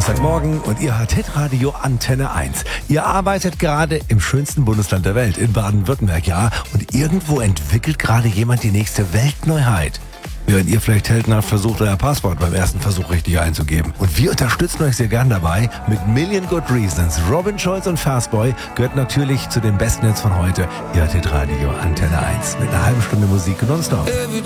Samstagmorgen und ihr hört Hitradio Antenne 1. Ihr arbeitet gerade im schönsten Bundesland der Welt, in Baden-Württemberg, ja. Und irgendwo entwickelt gerade jemand die nächste Weltneuheit. Während ihr vielleicht heldenhaft versucht, euer Passwort beim ersten Versuch richtig einzugeben. Und wir unterstützen euch sehr gern dabei mit Million Good Reasons. Robin Schulz und Fastboy gehört natürlich zu den besten Hits von heute. Ihr hört Hitradio Antenne 1 mit einer halben Stunde Musik nonstop.